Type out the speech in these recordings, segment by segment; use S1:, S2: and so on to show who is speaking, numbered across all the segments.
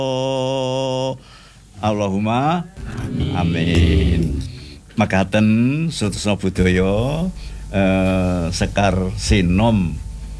S1: Allahumma amin. Makaten Sutresna Budaya Sekar Sinom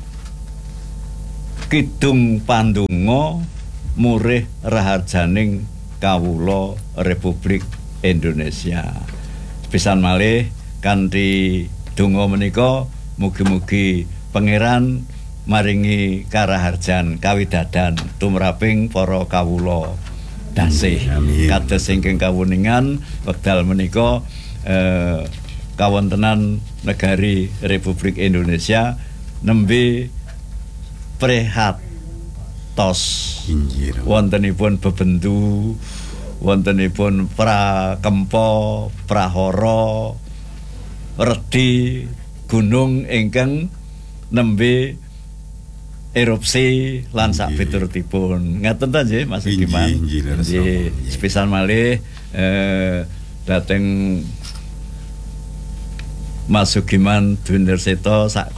S1: Kidung Pandonga murih raharjaning kawula Republik Indonesia. Pisan malih kanthi donga menika mugi-mugi pangeran maringi karaharjan kawidadan tumraping para kawula dasih. Kados ingkang kawuningan wekdal menika kawontenan negari Republik Indonesia nembe prihatos wontenipun bebendu, wontenipun prakempa, prahara, redi gunung ingkang nembe erupsi lan sak piturutipun. Ngaten ta nggih Mas Giman. Nggih, sepisan malih dhateng Mas Sugiman Dwinderseta sak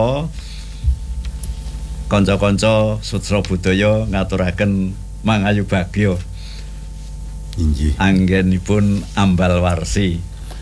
S1: kanca-kanca Sutra Budaya ngaturaken mangayu bagya.
S2: Inggih.
S1: Anggenipun ambal warsi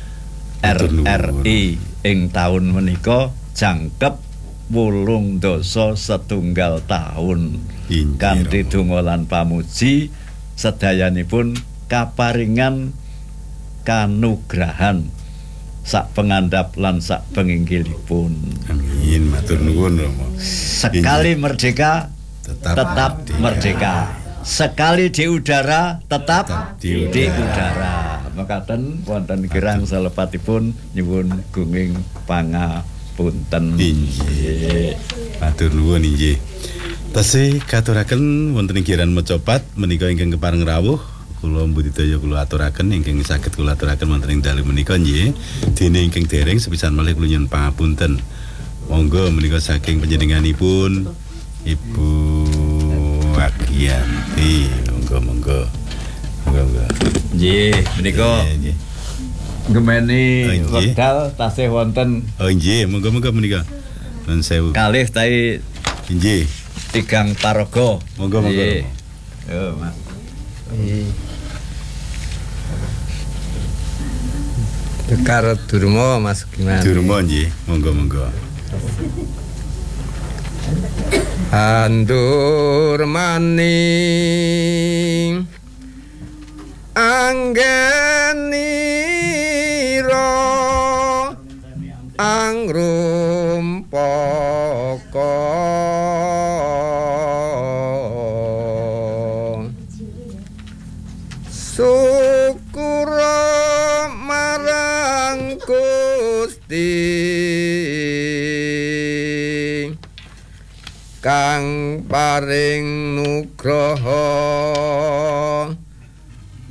S1: RRI ing taun menika jangkep 80 setunggal taun. Kanthi donga lan pamuji sedayanipun kaparingan kanugrahan sak pengandap lan sak penginggilipun.
S2: Amin, matur nuwun Rama.
S1: Sekali merdeka tetap merdeka. Sekali di udara tetap di udara. Mekaten wonten kirang salepatipun nyuwun gunging pangapunten.
S2: Inggih. Matur nuwun inggih. Tasih katuraken wonten kirang mecopat menika ingkang kepareng rawuh kula mbudidaya kula aturaken ingkang saged kula aturaken wonten ing dalu menika nggih. Dene ingkang dereng sepisan malih kula nyuwun pangapunten. Monggo menika saking panjenenganipun Ibu Agianti. Monggo. Nggih,
S1: menika gemeni wekdal tasih wonten.
S2: Oh nggih, monggo menika. Nuwun sewu.
S1: Kalih tahi
S2: nggih.
S1: Tigang paraga.
S2: Monggo.
S1: Yo, Mas.
S3: Karo Durma Mas gimana?
S2: Durma nggih, monggo.
S3: Andur maning anggenira angrumpaka syukura marang Gusti kang paring nugraha